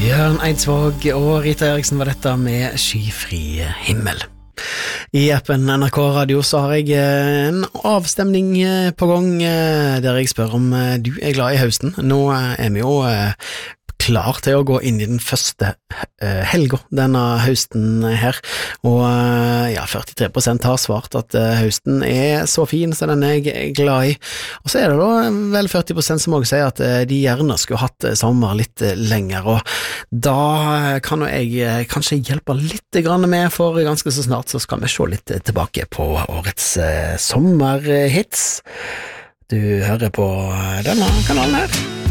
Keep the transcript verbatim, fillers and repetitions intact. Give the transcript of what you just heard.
Bjørn Eidsvåg og Rita Eriksen var dette med Skyfri himmel. I appen N R K Radio så har jeg en avstemning på gang der jeg spør om du er glad i høsten. Nå er vi jo klar til å gå inn i den første helga denne høsten her, og ja, førtitre prosent har svart at høsten er så fin så den er jeg glad i, og så er det da vel førti prosent som også sier at de gjerne skulle hatt sommer litt lenger, og da kan jo jeg kanskje hjelpe litt grann med, for ganske så snart så skal vi se litt tilbake på årets sommerhits. Du hører på denne kanalen her.